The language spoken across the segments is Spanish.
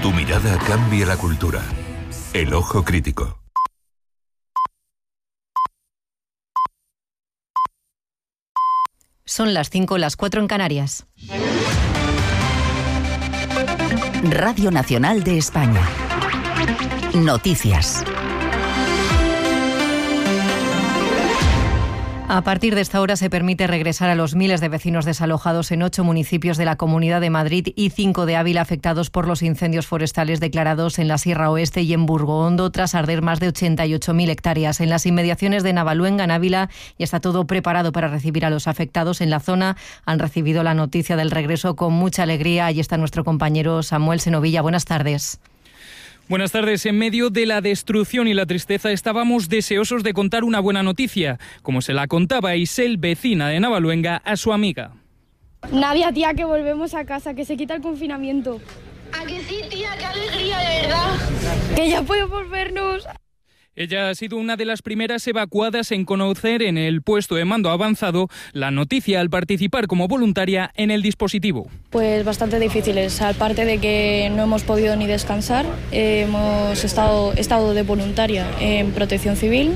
Tu mirada cambia la cultura. El ojo crítico. Son las 5, las 4 en Canarias. Radio Nacional de España. Noticias. A partir de esta hora se permite regresar a los miles de vecinos desalojados en 8 municipios de la Comunidad de Madrid y 5 de Ávila afectados por los incendios forestales declarados en la Sierra Oeste y en Burgoondo tras arder más de 88.000 hectáreas. En las inmediaciones de Navaluenga, en Ávila, ya está todo preparado para recibir a los afectados. En la zona han recibido la noticia del regreso con mucha alegría. Allí está nuestro compañero Samuel Senovilla. Buenas tardes. Buenas tardes. En medio de la destrucción y la tristeza estábamos deseosos de contar una buena noticia, como se la contaba Isel, vecina de Navaluenga, a su amiga. Nadia, tía, que volvemos a casa, que se quita el confinamiento. ¿A que sí, tía? ¡Qué alegría, de verdad! Que ya podemos vernos. Ella ha sido una de las primeras evacuadas en conocer en el puesto de mando avanzado la noticia al participar como voluntaria en el dispositivo. Pues bastante difíciles, aparte de que no hemos podido ni descansar, hemos estado de voluntaria en Protección Civil,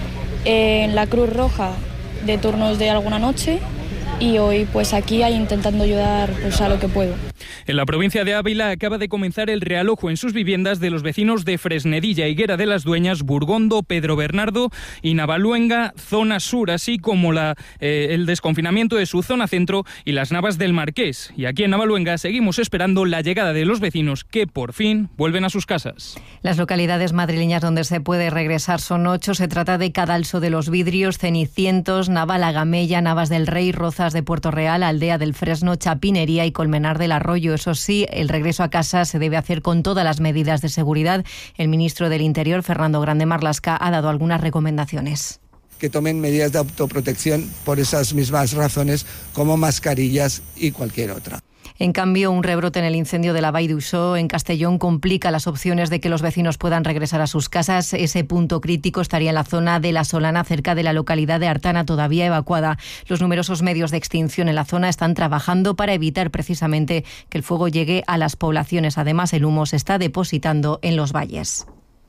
en la Cruz Roja de turnos de alguna noche y hoy pues aquí intentando ayudar pues a lo que puedo. En la provincia de Ávila acaba de comenzar el realojo en sus viviendas de los vecinos de Fresnedilla, Higuera de las Dueñas, Burgondo, Pedro Bernardo y Navaluenga, zona sur, así como el desconfinamiento de su zona centro y las Navas del Marqués. Y aquí en Navaluenga seguimos esperando la llegada de los vecinos que por fin vuelven a sus casas. Las localidades madrileñas donde se puede regresar son 8. Se trata de Cadalso de los Vidrios, Cenicientos, Navalagamella, Navas del Rey, Rozas de Puerto Real, Aldea del Fresno, Chapinería y Colmenar del Arroyo. Eso sí, el regreso a casa se debe hacer con todas las medidas de seguridad. El ministro del Interior, Fernando Grande Marlaska, ha dado algunas recomendaciones. Que tomen medidas de autoprotección por esas mismas razones, como mascarillas y cualquier otra. En cambio, un rebrote en el incendio de la Vall d'Uixó en Castellón complica las opciones de que los vecinos puedan regresar a sus casas. Ese punto crítico estaría en la zona de La Solana, cerca de la localidad de Artana, todavía evacuada. Los numerosos medios de extinción en la zona están trabajando para evitar precisamente que el fuego llegue a las poblaciones. Además, el humo se está depositando en los valles.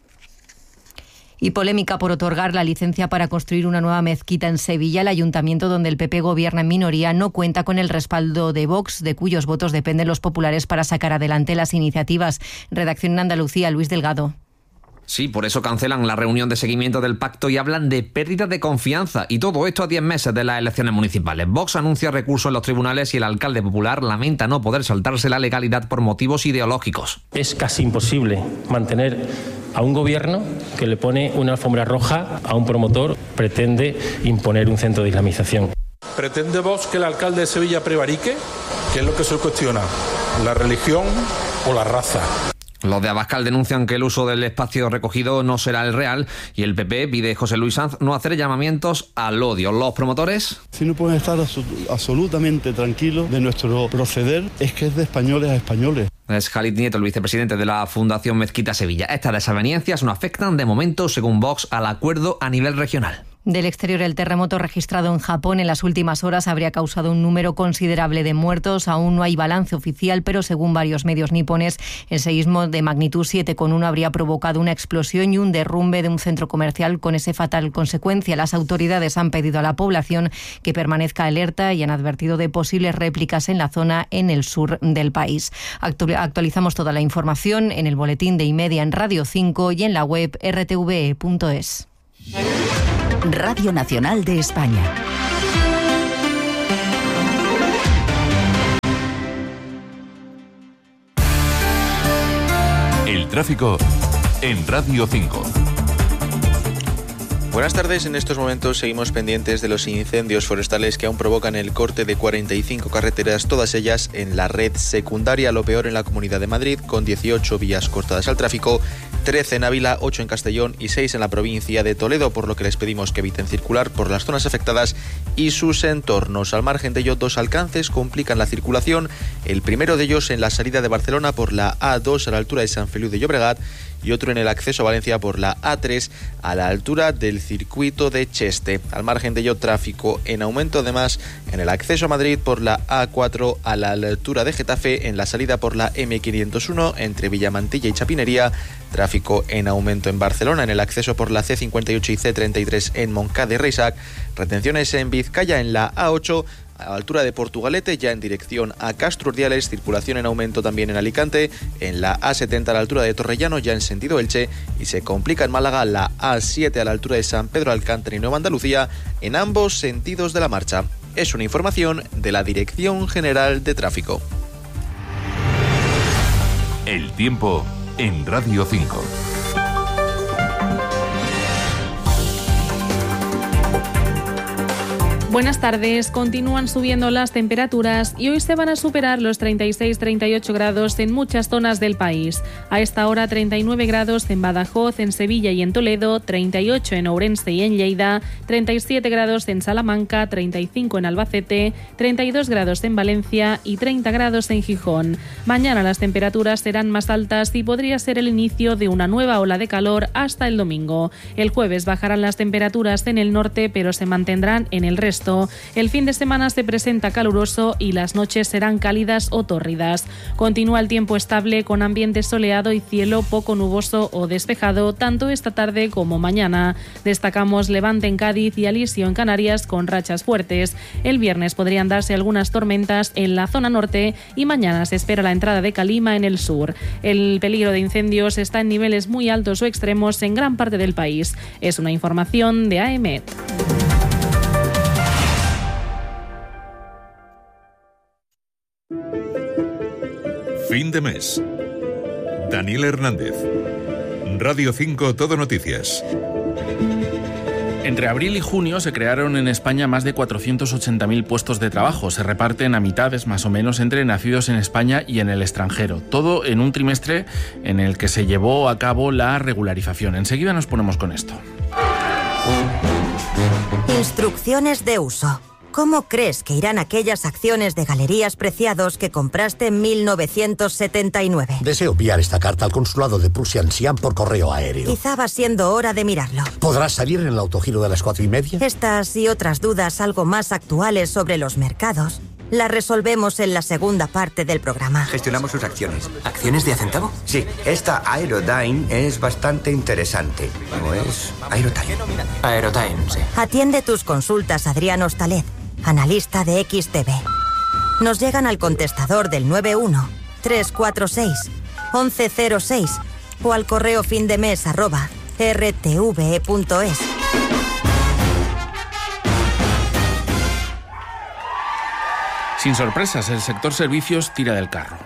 Y polémica por otorgar la licencia para construir una nueva mezquita en Sevilla. El ayuntamiento, donde el PP gobierna en minoría, no cuenta con el respaldo de Vox, de cuyos votos dependen los populares para sacar adelante las iniciativas. Redacción en Andalucía, Luis Delgado. Sí, por eso cancelan la reunión de seguimiento del pacto y hablan de pérdida de confianza. Y todo esto a 10 meses de las elecciones municipales. Vox anuncia recursos en los tribunales y el alcalde popular lamenta no poder saltarse la legalidad por motivos ideológicos. Es casi imposible mantener a un gobierno que le pone una alfombra roja a un promotor, pretende imponer un centro de islamización. ¿Pretende Vox que el alcalde de Sevilla prevarique? ¿Qué es lo que se cuestiona? ¿La religión o la raza? Los de Abascal denuncian que el uso del espacio recogido no será el real y el PP pide a José Luis Sanz no hacer llamamientos al odio. Los promotores... Si no pueden estar absolutamente tranquilos de nuestro proceder, es que es de españoles a españoles. Es Khalid Nieto, el vicepresidente de la Fundación Mezquita Sevilla. Estas desavenencias no afectan de momento, según Vox, al acuerdo a nivel regional. Del exterior, el terremoto registrado en Japón en las últimas horas habría causado un número considerable de muertos. Aún no hay balance oficial, pero según varios medios nipones, el seísmo de magnitud 7,1 habría provocado una explosión y un derrumbe de un centro comercial con esa fatal consecuencia. Las autoridades han pedido a la población que permanezca alerta y han advertido de posibles réplicas en la zona en el sur del país. Actualizamos toda la información en el boletín de Y-Media en Radio 5 y en la web rtve.es. Radio Nacional de España. El tráfico en Radio 5. Buenas tardes. En estos momentos seguimos pendientes de los incendios forestales que aún provocan el corte de 45 carreteras, todas ellas en la red secundaria. Lo peor en la Comunidad de Madrid, con 18 vías cortadas al tráfico, 13 en Ávila, 8 en Castellón y 6 en la provincia de Toledo, por lo que les pedimos que eviten circular por las zonas afectadas y sus entornos. Al margen de ello, 2 alcances complican la circulación. El primero de ellos en la salida de Barcelona por la A2 a la altura de Sant Feliu de Llobregat y otro en el acceso a Valencia por la A3 a la altura del circuito de Cheste. Al margen de ello, tráfico en aumento además en el acceso a Madrid por la A4 a la altura de Getafe, en la salida por la M501 entre Villamantilla y Chapinería. Tráfico en aumento en Barcelona en el acceso por la C58 y C33 en Montcada y Reixac. Retenciones en Vizcaya en la A8 a la altura de Portugalete, ya en dirección a Castro Urdiales. Circulación en aumento también en Alicante, en la A70 a la altura de Torrellano, ya en sentido Elche, y se complica en Málaga la A7 a la altura de San Pedro Alcántara y Nueva Andalucía, en ambos sentidos de la marcha. Es una información de la Dirección General de Tráfico. El tiempo en Radio 5. Buenas tardes. Continúan subiendo las temperaturas y hoy se van a superar los 36-38 grados en muchas zonas del país. A esta hora 39 grados en Badajoz, en Sevilla y en Toledo, 38 en Ourense y en Lleida, 37 grados en Salamanca, 35 en Albacete, 32 grados en Valencia y 30 grados en Gijón. Mañana las temperaturas serán más altas y podría ser el inicio de una nueva ola de calor hasta el domingo. El jueves bajarán las temperaturas en el norte, pero se mantendrán en el resto. El fin de semana se presenta caluroso y las noches serán cálidas o tórridas. Continúa el tiempo estable con ambiente soleado y cielo poco nuboso o despejado tanto esta tarde como mañana. Destacamos Levante en Cádiz y Alisio en Canarias con rachas fuertes. El viernes podrían darse algunas tormentas en la zona norte y mañana se espera la entrada de calima en el sur. El peligro de incendios está en niveles muy altos o extremos en gran parte del país. Es una información de AEMET. Fin de mes. Daniel Hernández. Radio 5 Todo Noticias. Entre abril y junio se crearon en España más de 480.000 puestos de trabajo. Se reparten a mitades más o menos entre nacidos en España y en el extranjero. Todo en un trimestre en el que se llevó a cabo la regularización. Enseguida nos ponemos con esto. Instrucciones de uso. ¿Cómo crees que irán aquellas acciones de Galerías Preciados que compraste en 1979? Deseo enviar esta carta al consulado de Prusia en Xi'an por correo aéreo. Quizá va siendo hora de mirarlo. ¿Podrás salir en el autogiro de las 4:30? Estas y otras dudas algo más actuales sobre los mercados las resolvemos en la segunda parte del programa. Gestionamos sus acciones. ¿Acciones de a centavo? Sí, esta Aerodyne es bastante interesante. ¿No es Aerodyne? Aerodyne, sí. Atiende tus consultas, Adrián Hostalet, analista de XTB. Nos llegan al contestador del 91-346-1106 o al correo findemes@rtve.es. Sin sorpresas, el sector servicios tira del carro.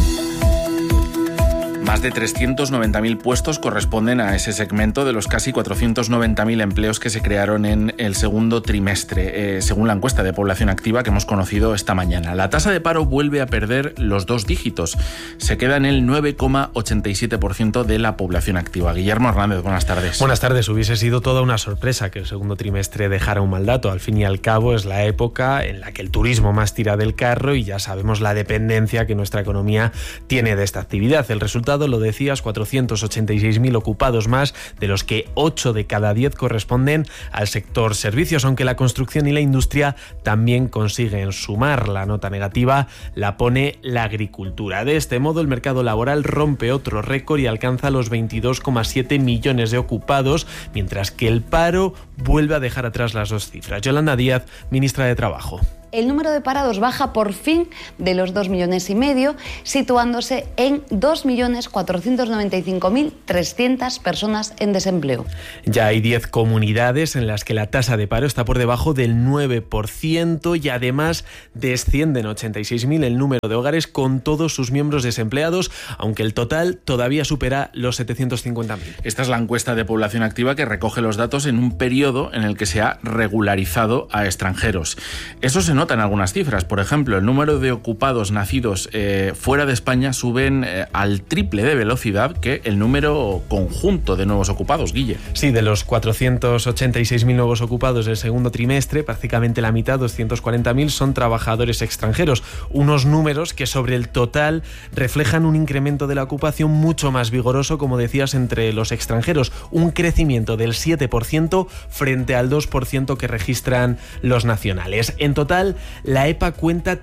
Más de 390.000 puestos corresponden a ese segmento de los casi 490.000 empleos que se crearon en el segundo trimestre, según la encuesta de población activa que hemos conocido esta mañana. La tasa de paro vuelve a perder los 2 dígitos. Se queda en el 9,87% de la población activa. Guillermo Hernández, buenas tardes. Buenas tardes. Hubiese sido toda una sorpresa que el segundo trimestre dejara un mal dato. Al fin y al cabo es la época en la que el turismo más tira del carro y ya sabemos la dependencia que nuestra economía tiene de esta actividad. El resultado, lo decías, 486.000 ocupados más, de los que 8 de cada 10 corresponden al sector servicios, aunque la construcción y la industria también consiguen sumar. La nota negativa la pone la agricultura. De este modo, el mercado laboral rompe otro récord y alcanza los 22,7 millones de ocupados, mientras que el paro vuelve a dejar atrás las 2 cifras. Yolanda Díaz, ministra de Trabajo. El número de parados baja por fin de los 2,5 millones, situándose en 2.495.300 personas en desempleo. Ya hay 10 comunidades en las que la tasa de paro está por debajo del 9% y además descienden 86.000 el número de hogares con todos sus miembros desempleados, aunque el total todavía supera los 750.000. Esta es la encuesta de población activa que recoge los datos en un periodo en el que se ha regularizado a extranjeros. Eso se nota notan algunas cifras. Por ejemplo, el número de ocupados nacidos fuera de España suben al triple de velocidad que el número conjunto de nuevos ocupados, Guille. Sí, de los 486.000 nuevos ocupados del segundo trimestre, prácticamente la mitad, 240.000, son trabajadores extranjeros. Unos números que sobre el total reflejan un incremento de la ocupación mucho más vigoroso, como decías, entre los extranjeros. Un crecimiento del 7% frente al 2% que registran los nacionales. En total, la EPA cuenta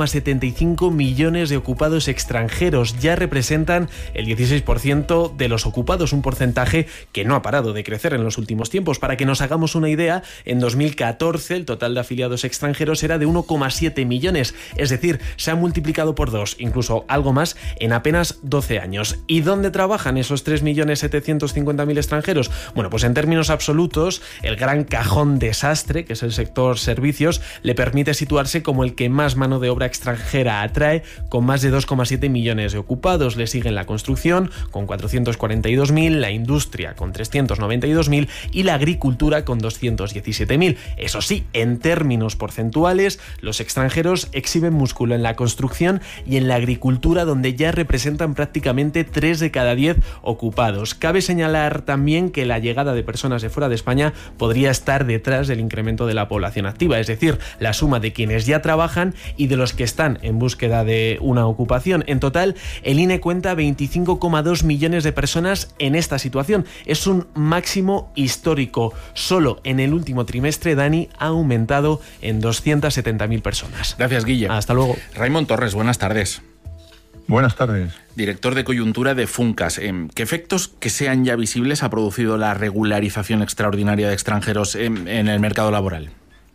3,75 millones de ocupados extranjeros. Ya representan el 16% de los ocupados, un porcentaje que no ha parado de crecer en los últimos tiempos. Para que nos hagamos una idea, en 2014 el total de afiliados extranjeros era de 1,7 millones, es decir, se ha multiplicado por 2, incluso algo más, en apenas 12 años. ¿Y dónde trabajan esos 3.750.000 extranjeros? Bueno, pues en términos absolutos, el gran cajón desastre, que es el sector servicios, le permite situarse como el que más mano de obra extranjera atrae, con más de 2,7 millones de ocupados. Le siguen la construcción, con 442.000, la industria, con 392.000 y la agricultura, con 217.000. Eso sí, en términos porcentuales, los extranjeros exhiben músculo en la construcción y en la agricultura, donde ya representan prácticamente 3 de cada 10 ocupados. Cabe señalar también que la llegada de personas de fuera de España podría estar detrás del incremento de la población activa, es decir, la suma de quienes ya trabajan y de los que están en búsqueda de una ocupación. En total, el INE cuenta 25,2 millones de personas en esta situación. Es un máximo histórico. Solo en el último trimestre, Dani, ha aumentado en 270.000 personas. Gracias, Guille. Hasta luego. Raimon Torres, buenas tardes. Buenas tardes. Director de coyuntura de Funcas. ¿Qué efectos que sean ya visibles ha producido la regularización extraordinaria de extranjeros en el mercado laboral?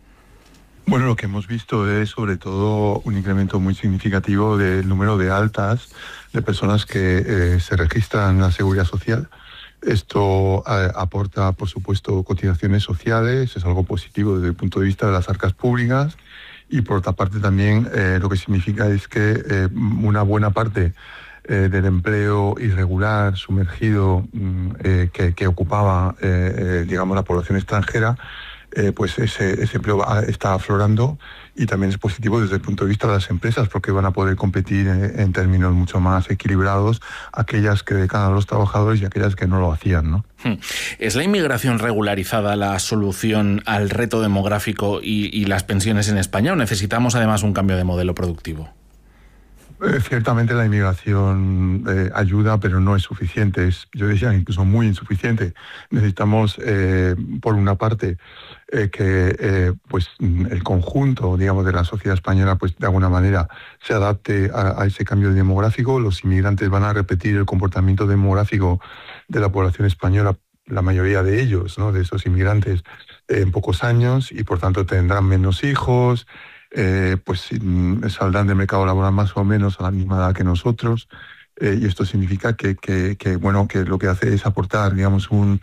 Bueno, lo que hemos visto es sobre todo un incremento muy significativo del número de altas de personas que se registran en la Seguridad Social. Esto aporta, por supuesto, cotizaciones sociales, es algo positivo desde el punto de vista de las arcas públicas, y por otra parte también lo que significa es que una buena parte del empleo irregular, sumergido, que ocupaba, digamos, la población extranjera, pues ese empleo está aflorando, y también es positivo desde el punto de vista de las empresas, porque van a poder competir en términos mucho más equilibrados aquellas que dedican a los trabajadores y aquellas que no lo hacían, ¿no? ¿Es la inmigración regularizada la solución al reto demográfico y las pensiones en España, o necesitamos además un cambio de modelo productivo? Ciertamente la inmigración ayuda, pero no es suficiente. Yo diría incluso muy insuficiente. Necesitamos, por una parte, que pues el conjunto, digamos, de la sociedad española, pues de alguna manera se adapte a ese cambio demográfico. Los inmigrantes van a repetir el comportamiento demográfico de la población española, la mayoría de ellos, ¿no?, de esos inmigrantes, en pocos años, y por tanto tendrán menos hijos. Pues saldrán del mercado laboral más o menos a la misma edad que nosotros, y esto significa que lo que hace es aportar, digamos, un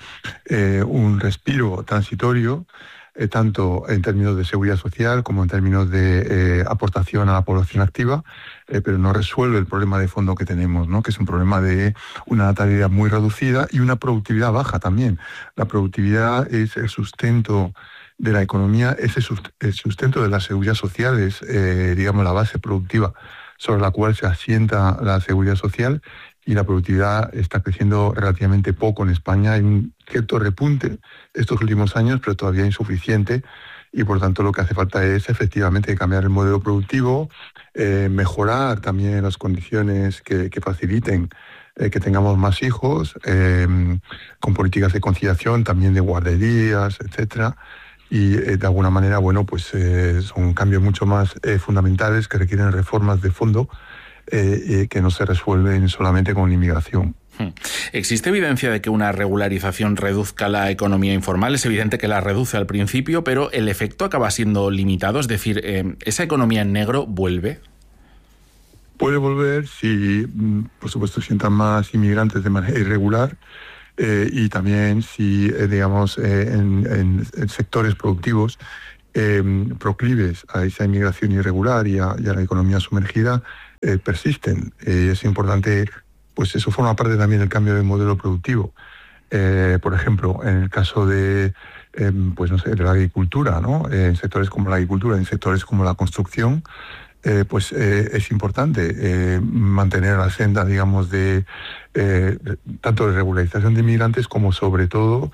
respiro transitorio, tanto en términos de seguridad social como en términos de aportación a la población activa, pero no resuelve el problema de fondo que tenemos, ¿no?, que es un problema de una natalidad muy reducida y una productividad baja también. La productividad es el sustento de la economía, es el sustento de la seguridad social, es, digamos, la base productiva sobre la cual se asienta la seguridad social, y la productividad está creciendo relativamente poco en España. Hay un cierto repunte estos últimos años, pero todavía insuficiente, y por tanto lo que hace falta es efectivamente cambiar el modelo productivo, mejorar también las condiciones que faciliten que tengamos más hijos, con políticas de conciliación, también de guarderías, etcétera. Y de alguna manera, bueno, pues son cambios mucho más fundamentales que requieren reformas de fondo, que no se resuelven solamente con inmigración. ¿Existe evidencia de que una regularización reduzca la economía informal? Es evidente que la reduce al principio, pero el efecto acaba siendo limitado, es decir, ¿esa economía en negro vuelve? Puede volver si, por supuesto, si entran más inmigrantes de manera irregular, y también si, digamos, en sectores productivos proclives a esa inmigración irregular y a la economía sumergida persisten. Es importante, pues eso forma parte también del cambio de modelo productivo. Por ejemplo, en el caso de pues no sé, de la agricultura, ¿no? En sectores como la agricultura, en sectores como la construcción, pues es importante mantener la senda, digamos, de tanto de regularización de inmigrantes como sobre todo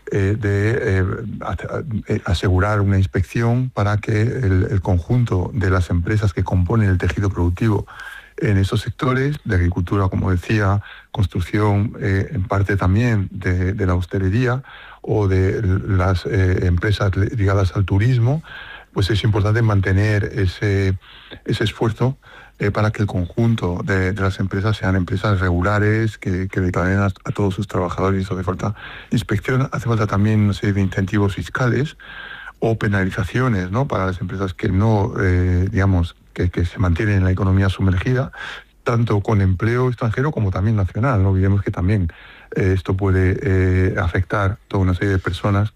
asegurar una inspección para que el conjunto de las empresas que componen el tejido productivo en esos sectores, de agricultura, como decía, construcción, en parte también de la hostelería o de las empresas ligadas al turismo, pues es importante mantener ese esfuerzo para que el conjunto de las empresas sean empresas regulares, que declaren a todos sus trabajadores. Eso hace falta inspección, hace falta también una serie de incentivos fiscales o penalizaciones, ¿no?, para las empresas que no, digamos, que se mantienen en la economía sumergida, tanto con empleo extranjero como también nacional. No olvidemos que también esto puede afectar a toda una serie de personas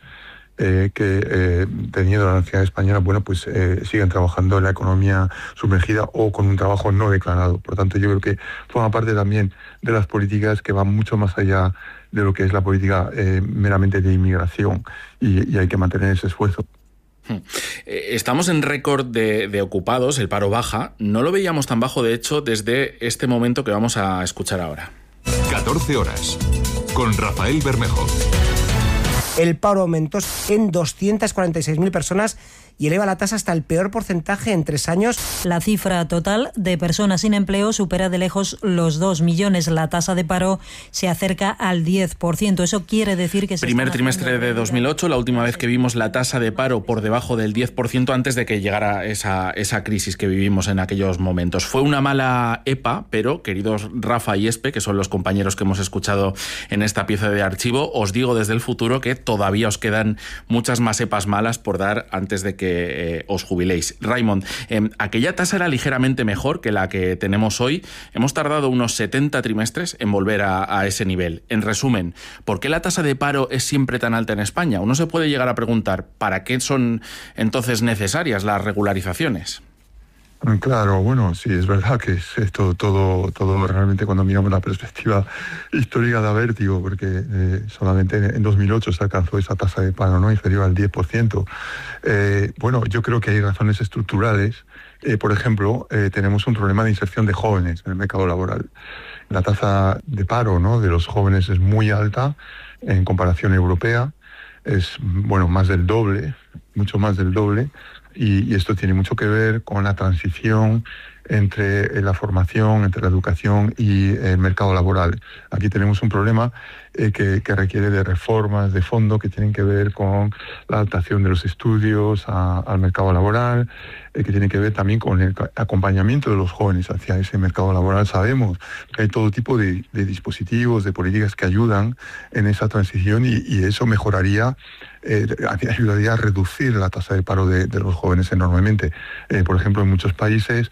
que teniendo la nacionalidad española, bueno, pues siguen trabajando en la economía sumergida o con un trabajo no declarado. Por tanto, yo creo que forma parte también de las políticas que van mucho más allá de lo que es la política meramente de inmigración, y hay que mantener ese esfuerzo. Estamos en récord de ocupados, el paro baja. No lo veíamos tan bajo, de hecho, desde este momento que vamos a escuchar ahora. 14 horas, con Rafael Bermejo. El paro aumentó en 246.000 personas y eleva la tasa hasta el peor porcentaje en 3 años. La cifra total de personas sin empleo supera de lejos los 2 millones. La tasa de paro se acerca al 10%. Eso quiere decir que... Primer trimestre de 2008, la última vez que vimos la tasa de paro por debajo del 10% antes de que llegara esa crisis que vivimos en aquellos momentos. Fue una mala EPA, pero, queridos Rafa y Espe, que son los compañeros que hemos escuchado en esta pieza de archivo, os digo desde el futuro que todavía os quedan muchas más EPAs malas por dar antes de que os jubiléis. Raimon, aquella tasa era ligeramente mejor que la que tenemos hoy. Hemos tardado unos 70 trimestres en volver a ese nivel. En resumen, ¿por qué la tasa de paro es siempre tan alta en España? Uno se puede llegar a preguntar, ¿para qué son entonces necesarias las regularizaciones? Claro, bueno, sí, es verdad que es esto todo realmente, cuando miramos la perspectiva histórica, da vértigo, porque solamente en 2008 se alcanzó esa tasa de paro, ¿no?, inferior al 10%. Bueno, yo creo que hay razones estructurales. Por ejemplo, tenemos un problema de inserción de jóvenes en el mercado laboral. La tasa de paro, ¿no?, de los jóvenes es muy alta en comparación europea. Es, bueno, más del doble, mucho más del doble. Y esto tiene mucho que ver con la transición entre la formación, entre la educación y el mercado laboral. Aquí tenemos un problema que requiere de reformas de fondo que tienen que ver con la adaptación de los estudios al mercado laboral, que tiene que ver también con el acompañamiento de los jóvenes hacia ese mercado laboral. Sabemos que hay todo tipo de dispositivos, de políticas que ayudan en esa transición, y eso mejoraría, ayudaría a reducir la tasa de paro de los jóvenes enormemente. Por ejemplo, en muchos países,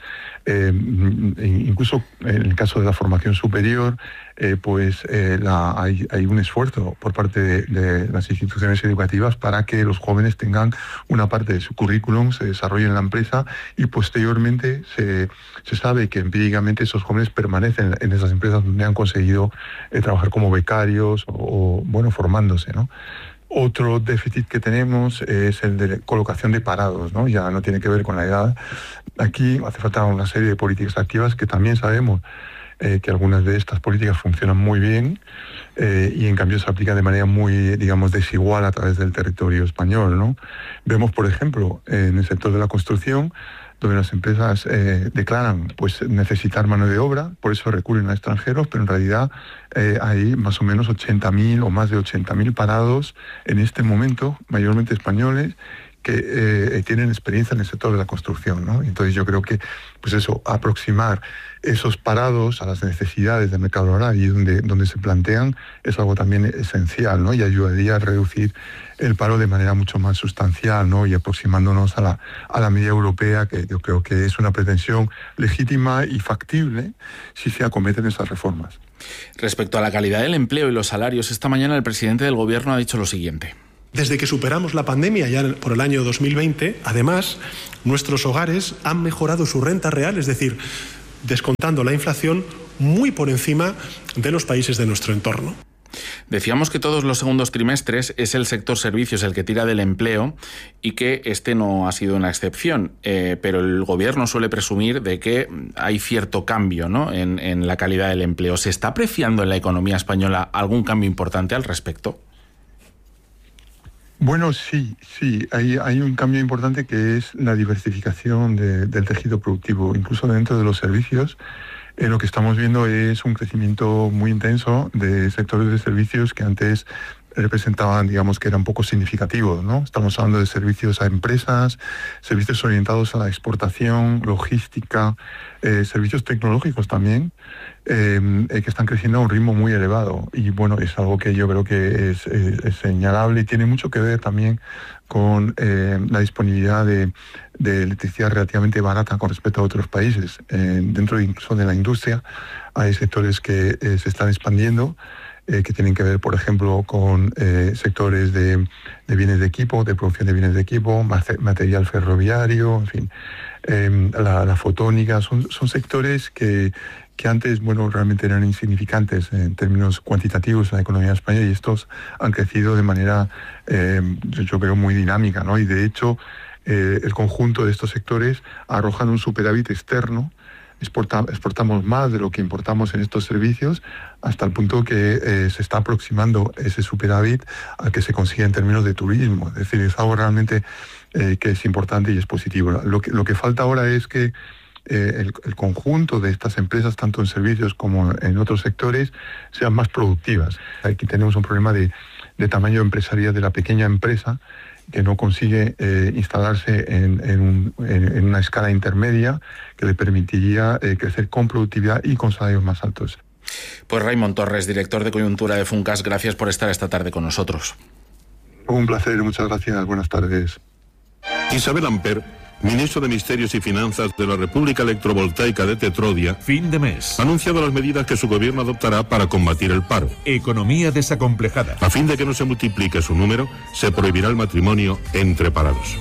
incluso en el caso de la formación superior, pues hay un esfuerzo por parte de las instituciones educativas para que los jóvenes tengan una parte de su currículum, se desarrolle en la empresa, y posteriormente se sabe que empíricamente esos jóvenes permanecen en esas empresas donde han conseguido trabajar como becarios o bueno, formándose, ¿no? Otro déficit que tenemos es el de colocación de parados, ¿no? Ya no tiene que ver con la edad. Aquí hace falta una serie de políticas activas que también sabemos que algunas de estas políticas funcionan muy bien y en cambio se aplican de manera muy, digamos, desigual a través del territorio español, ¿no? Vemos, por ejemplo, en el sector de la construcción, donde las empresas declaran pues necesitar mano de obra, por eso recurren a extranjeros, pero en realidad hay más o menos 80.000 o más de 80.000 parados en este momento, mayormente españoles, que tienen experiencia en el sector de la construcción, ¿no? Entonces yo creo que, pues eso, aproximar esos parados a las necesidades del mercado laboral y donde se plantean es algo también esencial, ¿no? Y ayudaría a reducir el paro de manera mucho más sustancial, ¿no? Y aproximándonos a la media europea, que yo creo que es una pretensión legítima y factible si se acometen esas reformas. Respecto a la calidad del empleo y los salarios, esta mañana el presidente del Gobierno ha dicho lo siguiente. Desde que superamos la pandemia ya por el año 2020, además, nuestros hogares han mejorado su renta real, es decir, descontando la inflación, muy por encima de los países de nuestro entorno. Decíamos que todos los segundos trimestres es el sector servicios el que tira del empleo y que este no ha sido una excepción, pero el Gobierno suele presumir de que hay cierto cambio, ¿no?, en la calidad del empleo. ¿Se está apreciando en la economía española algún cambio importante al respecto? Bueno, sí, hay un cambio importante que es la diversificación del tejido productivo, incluso dentro de los servicios. Lo que estamos viendo es un crecimiento muy intenso de sectores de servicios que antes representaban, digamos, que eran poco significativos, ¿no? Estamos hablando de servicios a empresas, servicios orientados a la exportación, logística, servicios tecnológicos también, que están creciendo a un ritmo muy elevado. Y bueno, es algo que yo creo que es señalable y tiene mucho que ver también con la disponibilidad de electricidad relativamente barata con respecto a otros países. Dentro incluso de la industria hay sectores que se están expandiendo, que tienen que ver, por ejemplo, con sectores de bienes de equipo, de producción de bienes de equipo, material ferroviario, en fin, la fotónica. Son sectores que antes, bueno, realmente eran insignificantes en términos cuantitativos en la economía española, y estos han crecido de manera, yo creo, muy dinámica, ¿no? Y de hecho, el conjunto de estos sectores arrojan un superávit externo. Exportamos más de lo que importamos en estos servicios, hasta el punto que se está aproximando ese superávit al que se consigue en términos de turismo. Es decir, es algo realmente que es importante y es positivo. Lo que falta ahora es que el conjunto de estas empresas, tanto en servicios como en otros sectores, sean más productivas. Aquí tenemos un problema de tamaño empresarial de la pequeña empresa, que no consigue instalarse en una escala intermedia que le permitiría crecer con productividad y con salarios más altos. Pues Raimon Torres, director de coyuntura de Funcas, gracias por estar esta tarde con nosotros. Un placer, muchas gracias, buenas tardes. Isabel Amper, ministro de Misterios y Finanzas de la República Electrovoltaica de Tetrodia, fin de mes, ha anunciado las medidas que su gobierno adoptará para combatir el paro. Economía desacomplejada. A fin de que no se multiplique su número, se prohibirá el matrimonio entre parados.